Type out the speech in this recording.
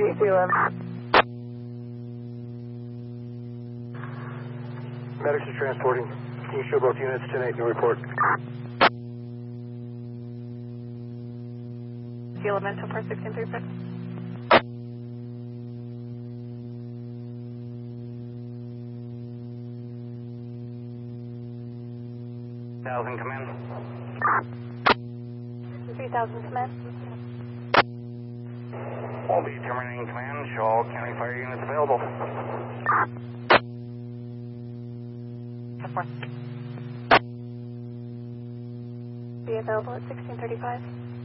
Medics are transporting. Can you show both units 10-8, no report. Elemental for 1636. Thousand, come in. 3000, come in. We'll be terminating command. Show all county fire units available. Support. Be available at 1635.